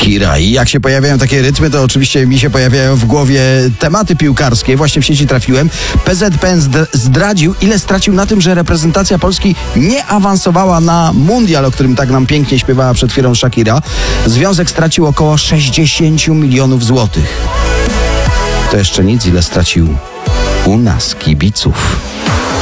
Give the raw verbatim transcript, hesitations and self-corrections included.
Shakira. I jak się pojawiają takie rytmy, to oczywiście mi się pojawiają w głowie tematy piłkarskie. Właśnie w sieci trafiłem. P Z P N zdradził, ile stracił na tym, że reprezentacja Polski nie awansowała na mundial, o którym tak nam pięknie śpiewała przed chwilą Shakira. Związek stracił około sześćdziesiąt milionów złotych. To jeszcze nic, ile stracił u nas kibiców.